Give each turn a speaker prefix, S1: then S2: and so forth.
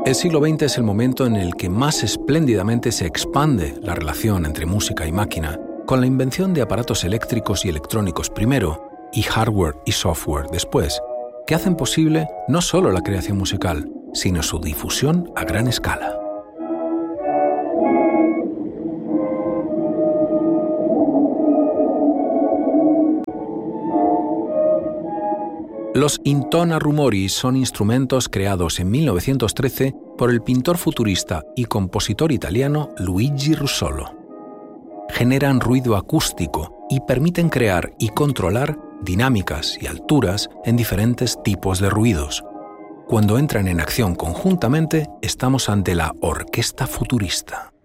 S1: El siglo XX es el momento en el que más espléndidamente se expande la relación entre música y máquina, con la invención de aparatos eléctricos y electrónicos primero, y hardware y software después, que hacen posible no solo la creación musical, sino su difusión a gran escala. Los intona rumori son instrumentos creados en 1913 por el pintor futurista y compositor italiano Luigi Russolo. Generan ruido acústico y permiten crear y controlar dinámicas y alturas en diferentes tipos de ruidos. Cuando entran en acción conjuntamente, estamos ante la orquesta futurista.